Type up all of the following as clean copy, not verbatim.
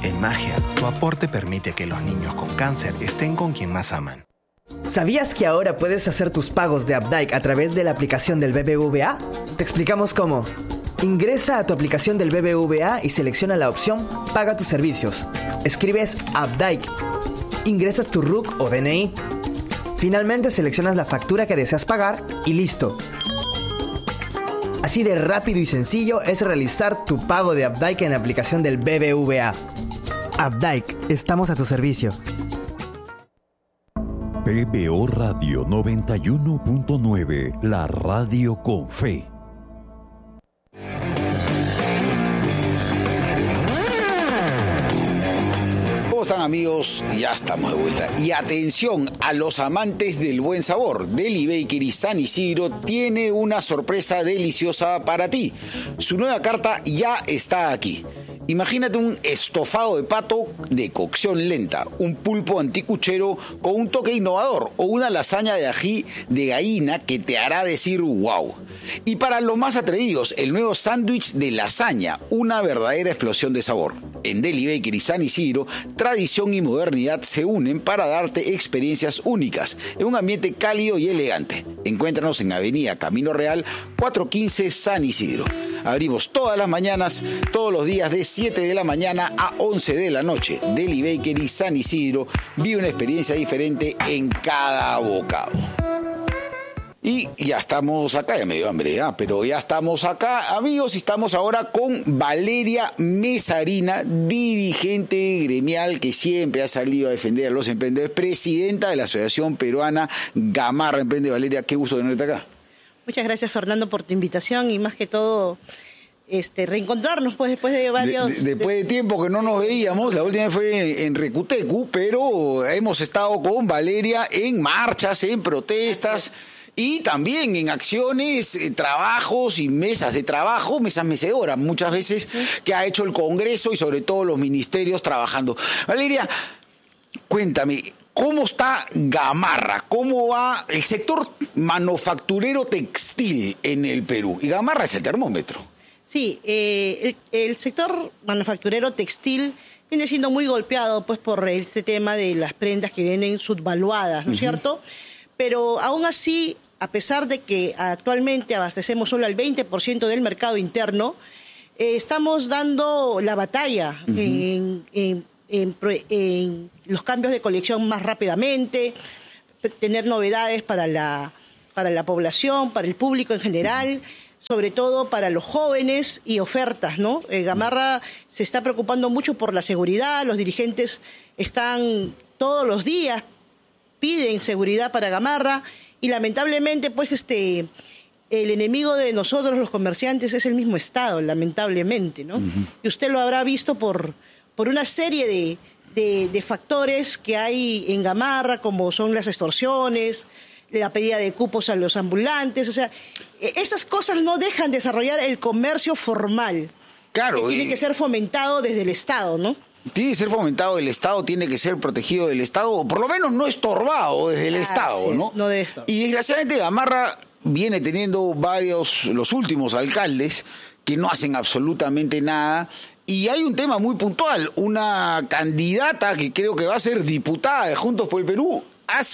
En Magia, tu aporte permite que los niños con cáncer estén con quien más aman. ¿Sabías que ahora puedes hacer tus pagos de Updike a través de la aplicación del BBVA? Te explicamos cómo. Ingresa a tu aplicación del BBVA y selecciona la opción Paga tus servicios. Escribes Updike. Ingresas tu RUC o DNI. Finalmente seleccionas la factura que deseas pagar y listo. Así de rápido y sencillo es realizar tu pago de Updike en la aplicación del BBVA. Updike, estamos a tu servicio. PBO Radio 91.9, la radio con fe. ¿Cómo están, amigos? Ya estamos de vuelta. Y atención a los amantes del buen sabor. Deli Bakery San Isidro tiene una sorpresa deliciosa para ti. Su nueva carta ya está aquí. Imagínate un estofado de pato de cocción lenta, un pulpo anticuchero con un toque innovador o una lasaña de ají de gallina que te hará decir wow. Y para los más atrevidos, el nuevo sándwich de lasaña, una verdadera explosión de sabor. En Deli Bakery San Isidro, tradición y modernidad se unen para darte experiencias únicas en un ambiente cálido y elegante. Encuéntranos en Avenida Camino Real 415 San Isidro. Abrimos todas las mañanas, todos los días de 7 de la mañana a 11 de la noche. Deli Bakery San Isidro, vive una experiencia diferente en cada bocado. Y ya estamos acá, ya me dio hambre, pero ya estamos acá, amigos, y estamos ahora con Valeria Mesarina, dirigente gremial que siempre ha salido a defender a los emprendedores, presidenta de la Asociación Peruana Gamarra Emprende. Valeria, qué gusto tenerte acá. Muchas gracias, Fernando, por tu invitación y más que todo reencontrarnos pues después de varios... Después de tiempo que no nos veíamos, la última vez fue en Recutecu, pero hemos estado con Valeria en marchas, en protestas y también en acciones, trabajos y mesas de trabajo, mesas mecedoras, muchas veces que ha hecho el Congreso y sobre todo los ministerios trabajando. Valeria, cuéntame, ¿cómo está Gamarra? ¿Cómo va el sector manufacturero textil en el Perú? Y Gamarra es el termómetro. Sí, el sector manufacturero textil viene siendo muy golpeado pues por este tema de las prendas que vienen subvaluadas, ¿no es cierto? Pero aún así, a pesar de que actualmente abastecemos solo al 20% del mercado interno, estamos dando la batalla en los cambios de colección más rápidamente, tener novedades para la población, para el público en general, sobre todo para los jóvenes y ofertas, ¿no? Gamarra se está preocupando mucho por la seguridad, los dirigentes están todos los días, piden seguridad para Gamarra y lamentablemente pues el enemigo de nosotros los comerciantes es el mismo Estado, lamentablemente, ¿no? Y usted lo habrá visto por una serie de factores que hay en Gamarra, como son las extorsiones, la pedida de cupos a los ambulantes, o sea, esas cosas no dejan de desarrollar el comercio formal. Claro. Que tiene que ser fomentado desde el Estado, ¿no? Tiene que ser fomentado del Estado, tiene que ser protegido del Estado, o por lo menos no estorbado desde el Estado, ¿no? No de esto. Y desgraciadamente Gamarra viene teniendo los últimos alcaldes que no hacen absolutamente nada. Y hay un tema muy puntual, una candidata que creo que va a ser diputada de Juntos por el Perú,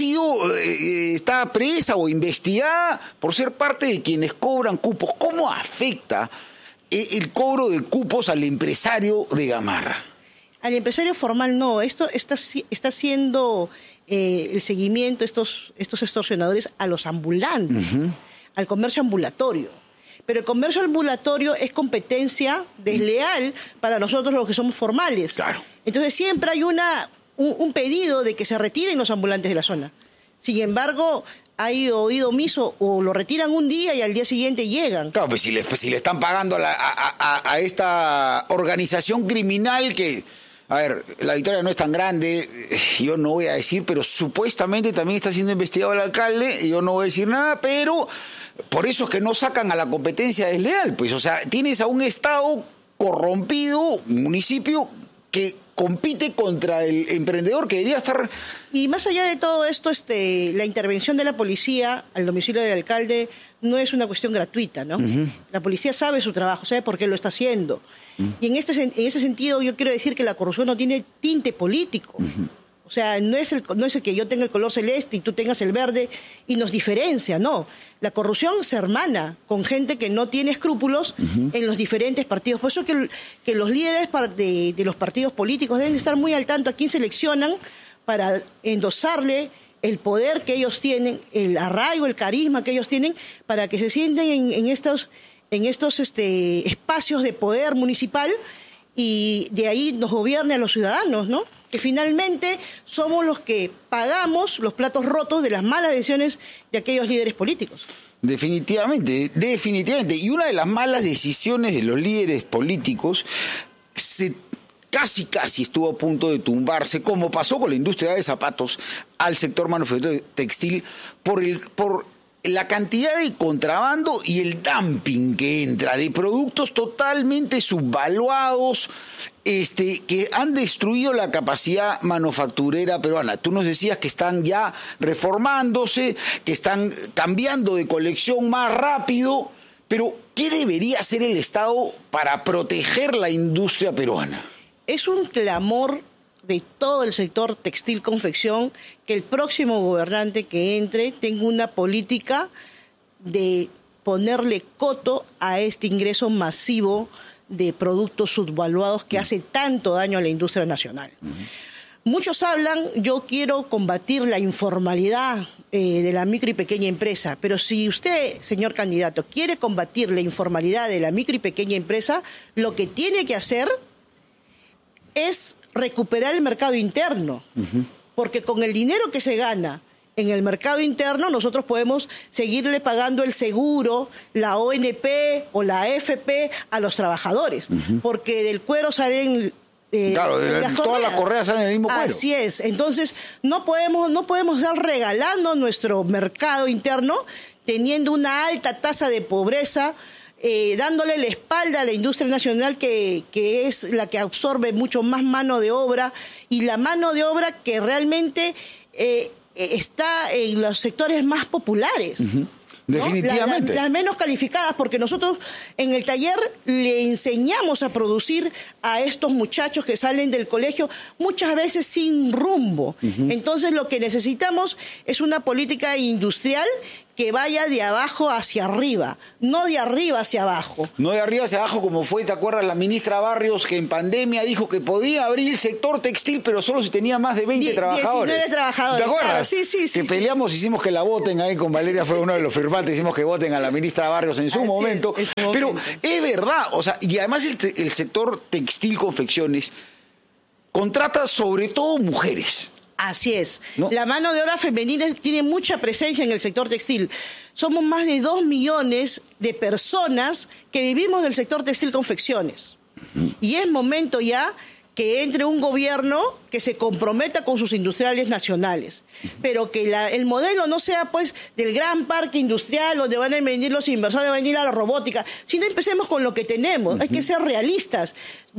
está presa o investigada por ser parte de quienes cobran cupos. ¿Cómo afecta el cobro de cupos al empresario de Gamarra? Al empresario formal no, esto está haciendo el seguimiento, estos extorsionadores a los ambulantes, al comercio ambulatorio. Pero el comercio ambulatorio es competencia desleal para nosotros los que somos formales. Claro. Entonces siempre hay un pedido de que se retiren los ambulantes de la zona. Sin embargo, hay oído omiso, o lo retiran un día y al día siguiente llegan. Claro, pues si le están pagando a esta organización criminal que... A ver, la victoria no es tan grande, yo no voy a decir, pero supuestamente también está siendo investigado el alcalde, yo no voy a decir nada, pero por eso es que no sacan a la competencia desleal, pues, o sea, tienes a un Estado corrompido, un municipio que compite contra el emprendedor que debería estar... Y más allá de todo esto, la intervención de la policía al domicilio del alcalde no es una cuestión gratuita, ¿no? La policía sabe su trabajo, sabe por qué lo está haciendo. Y en ese sentido yo quiero decir que la corrupción no tiene tinte político. O sea, no es el que yo tenga el color celeste y tú tengas el verde y nos diferencia, no. La corrupción se hermana con gente que no tiene escrúpulos en los diferentes partidos. Por eso que los líderes de los partidos políticos deben estar muy al tanto a quién seleccionan para endosarle el poder que ellos tienen, el arraigo, el carisma que ellos tienen, para que se sienten en estos espacios de poder municipal y de ahí nos gobierne a los ciudadanos, ¿no? Que finalmente somos los que pagamos los platos rotos de las malas decisiones de aquellos líderes políticos. Definitivamente. Y una de las malas decisiones de los líderes políticos casi estuvo a punto de tumbarse, como pasó con la industria de zapatos, al sector manufacturero textil, por la cantidad de contrabando y el dumping que entra de productos totalmente subvaluados, que han destruido la capacidad manufacturera peruana. Tú nos decías que están ya reformándose, que están cambiando de colección más rápido, pero ¿qué debería hacer el Estado para proteger la industria peruana? Es un clamor de todo el sector textil-confección que el próximo gobernante que entre tenga una política de ponerle coto a este ingreso masivo de productos subvaluados que hace tanto daño a la industria nacional. Muchos hablan, yo quiero combatir la informalidad de la micro y pequeña empresa, pero si usted, señor candidato, quiere combatir la informalidad de la micro y pequeña empresa, lo que tiene que hacer es recuperar el mercado interno, porque con el dinero que se gana en el mercado interno nosotros podemos seguirle pagando el seguro, la ONP o la AFP a los trabajadores, porque del cuero salen... claro, todas las correas salen del mismo cuero. Así es, entonces no podemos estar regalando nuestro mercado interno teniendo una alta tasa de pobreza, dándole la espalda a la industria nacional que es la que absorbe mucho más mano de obra y la mano de obra que realmente está en los sectores más populares. Definitivamente. Las menos calificadas, porque nosotros en el taller le enseñamos a producir a estos muchachos que salen del colegio muchas veces sin rumbo. Entonces lo que necesitamos es una política industrial que vaya de abajo hacia arriba, no de arriba hacia abajo. No de arriba hacia abajo como fue, ¿te acuerdas? La ministra Barrios, que en pandemia dijo que podía abrir el sector textil, pero solo si tenía más de 20 trabajadores. 19 trabajadores. ¿Te acuerdas? Claro, sí. Que peleamos, hicimos que la voten ahí con Valeria, fue uno de los firmantes, hicimos que voten a la ministra Barrios en su momento. Pero es verdad, o sea, y además el sector textil confecciones contrata sobre todo mujeres. Así es. ¿No? La mano de obra femenina tiene mucha presencia en el sector textil. Somos más de 2 millones de personas que vivimos del sector textil confecciones. Y es momento ya que entre un gobierno que se comprometa con sus industriales nacionales, pero que el modelo no sea pues del gran parque industrial donde van a venir los inversores, van a venir a la robótica, sino empecemos con lo que tenemos. Hay que ser realistas.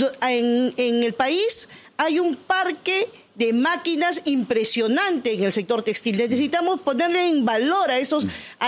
En el país hay un parque de máquinas impresionante en el sector textil. Necesitamos ponerle en valor a esos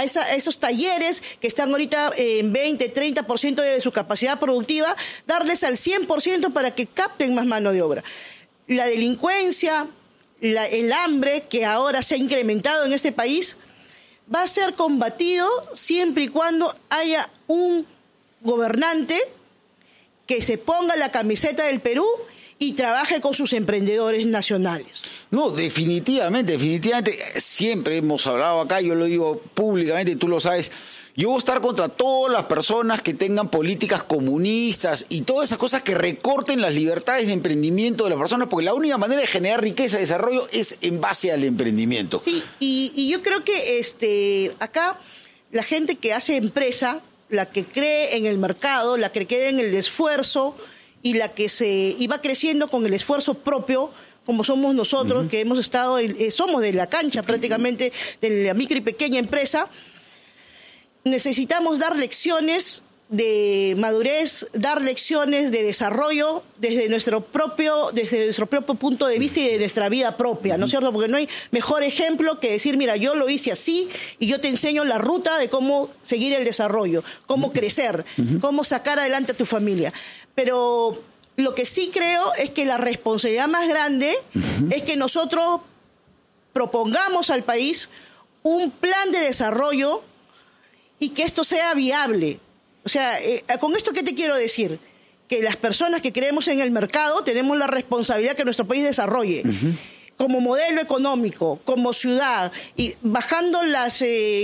talleres que están ahorita en 20-30% de su capacidad productiva, darles al 100% para que capten más mano de obra. La delincuencia, el hambre que ahora se ha incrementado en este país va a ser combatido siempre y cuando haya un gobernante que se ponga la camiseta del Perú y trabaje con sus emprendedores nacionales. No, definitivamente, siempre hemos hablado acá, yo lo digo públicamente, tú lo sabes, yo voy a estar contra todas las personas que tengan políticas comunistas y todas esas cosas que recorten las libertades de emprendimiento de las personas, porque la única manera de generar riqueza y desarrollo es en base al emprendimiento. Sí, y yo creo que acá la gente que hace empresa, la que cree en el mercado, la que cree en el esfuerzo, y la que iba creciendo con el esfuerzo propio, como somos nosotros, que hemos estado, somos de la cancha prácticamente, de la micro y pequeña empresa, necesitamos dar lecciones de madurez, dar lecciones de desarrollo desde nuestro propio punto de vista y de nuestra vida propia, ¿no es cierto? Porque no hay mejor ejemplo que decir, mira, yo lo hice así y yo te enseño la ruta de cómo seguir el desarrollo, cómo crecer, cómo sacar adelante a tu familia. Pero lo que sí creo es que la responsabilidad más grande es que nosotros propongamos al país un plan de desarrollo y que esto sea viable. O sea, ¿con esto qué te quiero decir? Que las personas que creemos en el mercado tenemos la responsabilidad que nuestro país desarrolle. Como modelo económico, como ciudad, y bajando las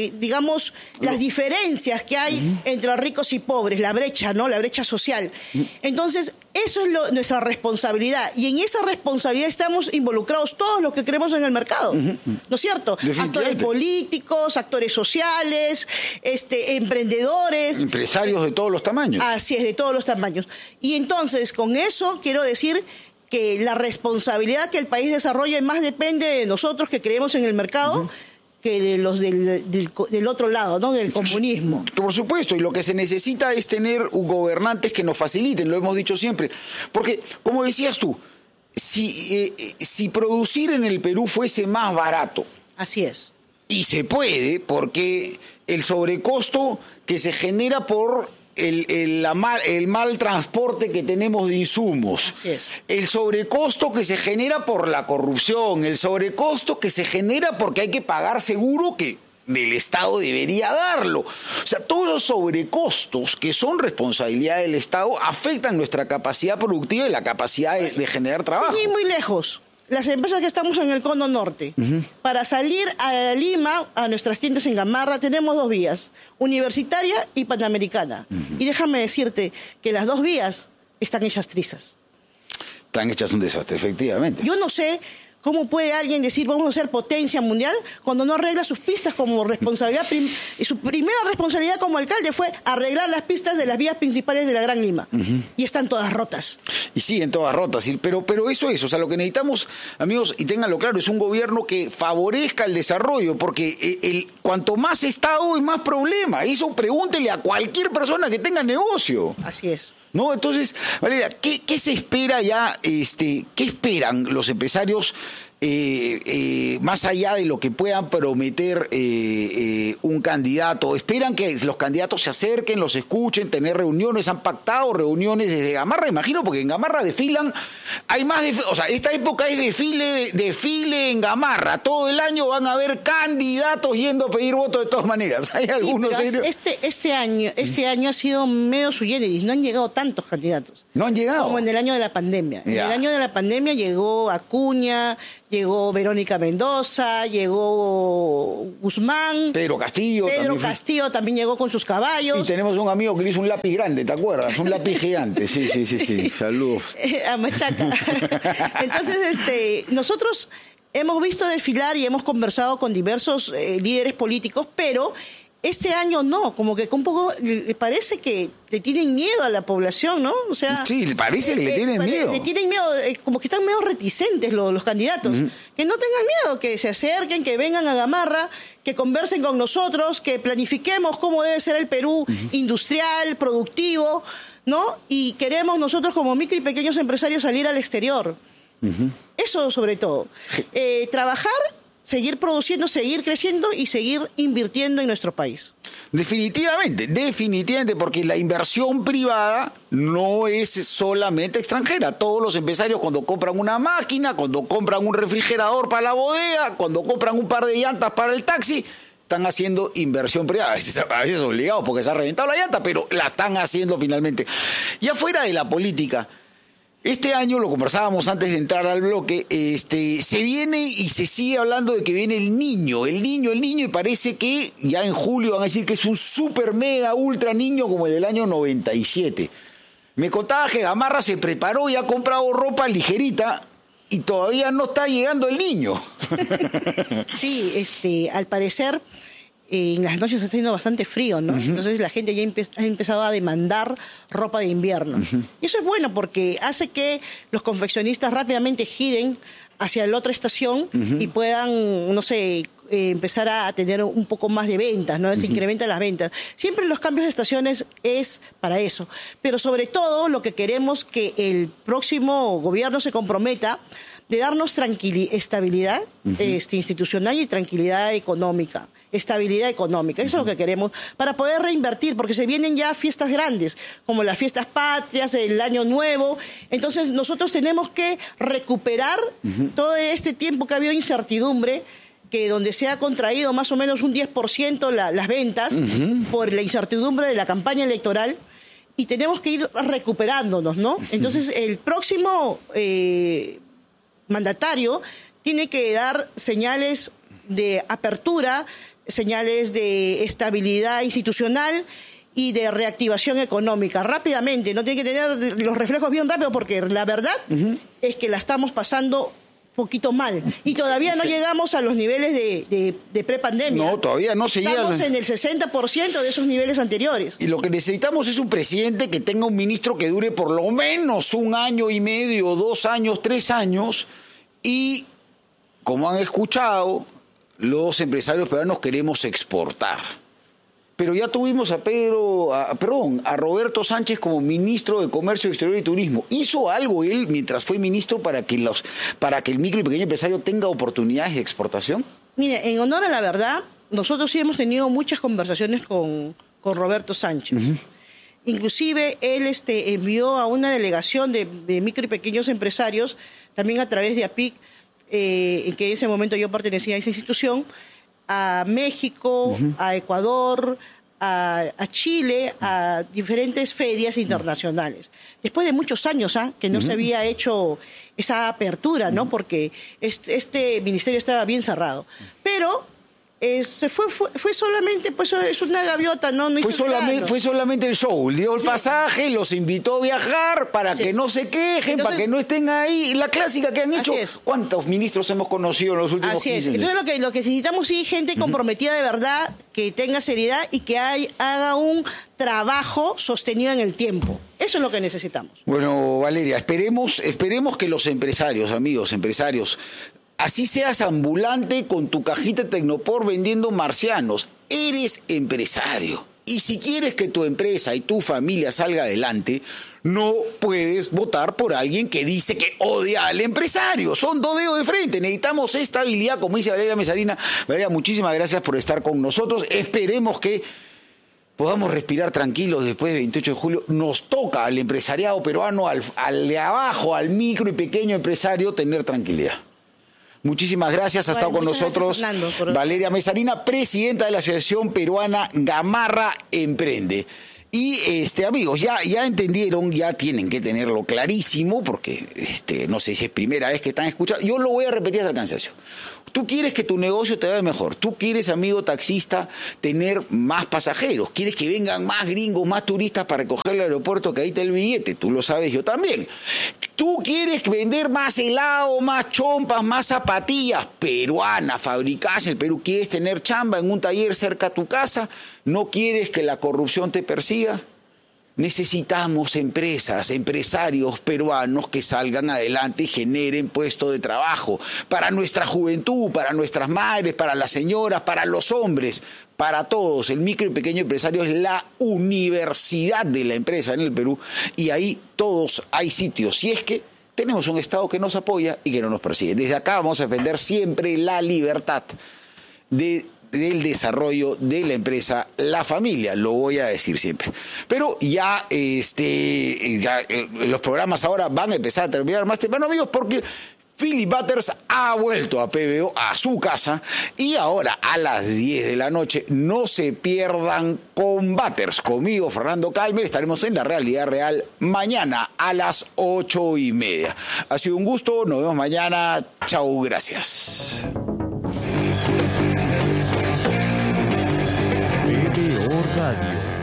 diferencias que hay entre los ricos y pobres, la brecha, ¿no? La brecha social. Entonces, eso es nuestra responsabilidad. Y en esa responsabilidad estamos involucrados todos los que creemos en el mercado. ¿No es cierto? Actores políticos, actores sociales, emprendedores. Empresarios de todos los tamaños. Así es, de todos los tamaños. Y entonces, con eso quiero decir que la responsabilidad que el país desarrolle más depende de nosotros que creemos en el mercado que de los del otro lado, ¿no? Del comunismo. Por supuesto, y lo que se necesita es tener gobernantes que nos faciliten, lo hemos dicho siempre. Porque, como decías tú, si producir en el Perú fuese más barato. Así es. Y se puede, porque el sobrecosto que se genera por el mal transporte que tenemos de insumos, el sobrecosto que se genera por la corrupción, el sobrecosto que se genera porque hay que pagar seguro que del Estado debería darlo. O sea, todos los sobrecostos que son responsabilidad del Estado afectan nuestra capacidad productiva y la capacidad de generar trabajo. Sí, muy lejos. Las empresas que estamos en el Cono Norte, para salir a Lima, a nuestras tiendas en Gamarra, tenemos 2 vías, Universitaria y Panamericana. Y déjame decirte que las 2 vías están hechas trizas. Están hechas un desastre, efectivamente. Yo no sé cómo puede alguien decir vamos a ser potencia mundial cuando no arregla sus pistas como responsabilidad. Su primera responsabilidad como alcalde fue arreglar las pistas de las vías principales de la Gran Lima. Y están todas rotas. Y siguen todas rotas, pero eso es, o sea, lo que necesitamos, amigos, y ténganlo claro, es un gobierno que favorezca el desarrollo, porque cuanto más Estado es más problema. Eso pregúntele a cualquier persona que tenga negocio. Así es. ¿No? Entonces, Valeria, ¿qué se espera ya? ¿Qué esperan los empresarios más allá de lo que puedan prometer un candidato? ¿Esperan que los candidatos se acerquen, los escuchen, tener reuniones? ¿Han pactado reuniones desde Gamarra? Imagino, porque en Gamarra desfilan, hay más o sea, esta época es desfile en Gamarra. Todo el año van a haber candidatos yendo a pedir votos de todas maneras. ¿Hay algunos? Este año ha sido medio sui generis, no han llegado tantos candidatos. ¿No han llegado? Como en el año de la pandemia. En el año de la pandemia llegó Acuña, llegó Verónica Mendoza, llegó Guzmán. Pedro Castillo también llegó con sus caballos. Y tenemos un amigo que le hizo un lápiz grande, ¿te acuerdas? Un lápiz gigante. Sí. Saludos. A Machaca. Entonces, nosotros hemos visto desfilar y hemos conversado con diversos líderes políticos, pero este año no, como que un poco parece que le tienen miedo a la población, ¿no? O sea, sí, parece que le tienen miedo. Le tienen miedo, como que están medio reticentes los candidatos. Que no tengan miedo, que se acerquen, que vengan a Gamarra, que conversen con nosotros, que planifiquemos cómo debe ser el Perú industrial, productivo, ¿no? Y queremos nosotros como micro y pequeños empresarios salir al exterior. Eso sobre todo. Trabajar, seguir produciendo, seguir creciendo y seguir invirtiendo en nuestro país. Definitivamente, porque la inversión privada no es solamente extranjera. Todos los empresarios, cuando compran una máquina, cuando compran un refrigerador para la bodega, cuando compran un par de llantas para el taxi, están haciendo inversión privada. A veces obligados porque se ha reventado la llanta, pero la están haciendo finalmente. Y afuera de la política, este año, lo conversábamos antes de entrar al bloque, se viene y se sigue hablando de que viene el niño, y parece que ya en julio van a decir que es un super mega ultra niño como el del año 97. Me contaba que Gamarra se preparó y ha comprado ropa ligerita y todavía no está llegando el niño. Sí, al parecer en las noches está haciendo bastante frío, ¿no? Entonces la gente ya ha empezado a demandar ropa de invierno. Y eso es bueno porque hace que los confeccionistas rápidamente giren hacia la otra estación y puedan, no sé, empezar a tener un poco más de ventas, ¿no? Se incrementan las ventas. Siempre los cambios de estaciones es para eso. Pero sobre todo lo que queremos que el próximo gobierno se comprometa de darnos estabilidad institucional y tranquilidad económica. Estabilidad económica, eso es lo que queremos, para poder reinvertir, porque se vienen ya fiestas grandes, como las fiestas patrias, el Año Nuevo. Entonces nosotros tenemos que recuperar todo este tiempo que ha habido incertidumbre, que donde se ha contraído más o menos un 10% las ventas por la incertidumbre de la campaña electoral, y tenemos que ir recuperándonos, ¿no? Entonces el próximo mandatario tiene que dar señales de apertura, señales de estabilidad institucional y de reactivación económica rápidamente. No tiene que tener los reflejos bien rápido, porque la verdad es que la estamos pasando poquito mal y todavía no llegamos a los niveles de prepandemia. No, todavía no se llega. Estamos en el 60% de esos niveles anteriores. Y lo que necesitamos es un presidente que tenga un ministro que dure por lo menos 1 año y medio, 2 años, 3 años, y como han escuchado, los empresarios peruanos queremos exportar. Pero ya tuvimos a Roberto Sánchez como ministro de Comercio Exterior y Turismo. ¿Hizo algo él mientras fue ministro para que el micro y pequeño empresario tenga oportunidades de exportación? Mire, en honor a la verdad, nosotros sí hemos tenido muchas conversaciones con Roberto Sánchez. Inclusive él envió a una delegación de micro y pequeños empresarios, también a través de APIC, en que en ese momento yo pertenecía a esa institución, a México, a Ecuador, a Chile, a diferentes ferias internacionales. Después de muchos años que no se había hecho esa apertura, ¿no? Porque este ministerio estaba bien cerrado. Pero fue solamente, pues es una gaviota, ¿no? Fue solamente el show. Dio el pasaje, los invitó a viajar para que no se quejen, para que no estén ahí. La clásica que han hecho. ¿Cuántos ministros hemos conocido en los últimos 15 años? Entonces lo que necesitamos, sí, gente comprometida de verdad, que tenga seriedad y que haga un trabajo sostenido en el tiempo. Eso es lo que necesitamos. Bueno, Valeria, esperemos que los empresarios, amigos empresarios, así seas ambulante con tu cajita Tecnopor vendiendo marcianos, eres empresario. Y si quieres que tu empresa y tu familia salga adelante, no puedes votar por alguien que dice que odia al empresario. Son 2 dedos de frente. Necesitamos estabilidad, como dice Valeria Mesarina. Valeria, muchísimas gracias por estar con nosotros. Esperemos que podamos respirar tranquilos después del 28 de julio. Nos toca al empresariado peruano, al de abajo, al micro y pequeño empresario, tener tranquilidad. Muchísimas gracias. Ha estado con nosotros Valeria Mesarina, presidenta de la Asociación Peruana Gamarra Emprende. Y amigos, ya entendieron, ya tienen que tenerlo clarísimo, porque no sé si es primera vez que están escuchando. Yo lo voy a repetir hasta el cansancio. Tú quieres que tu negocio te vaya mejor. Tú quieres, amigo taxista, tener más pasajeros. Quieres que vengan más gringos, más turistas para recoger el aeropuerto, que ahí está el billete. Tú lo sabes, yo también. Tú quieres vender más helado, más chompas, más zapatillas peruanas, fabricadas en el Perú. Quieres tener chamba en un taller cerca a tu casa. No quieres que la corrupción te persiga. Necesitamos empresarios peruanos que salgan adelante y generen puestos de trabajo para nuestra juventud, para nuestras madres, para las señoras, para los hombres, para todos. El micro y pequeño empresario es la universidad de la empresa en el Perú, y ahí todos hay sitios. Si es que tenemos un Estado que nos apoya y que no nos persigue. Desde acá vamos a defender siempre la libertad del desarrollo de la empresa, la familia, lo voy a decir siempre. Pero ya, los programas ahora van a empezar a terminar más temprano, amigos, porque Philip Butters ha vuelto a PBO, a su casa, y ahora a las 10 de la noche no se pierdan con Butters. Conmigo, Fernando Calmer, estaremos en La Realidad Real mañana a las 8:30. Ha sido un gusto, nos vemos mañana. Chau, gracias. PBO Radio.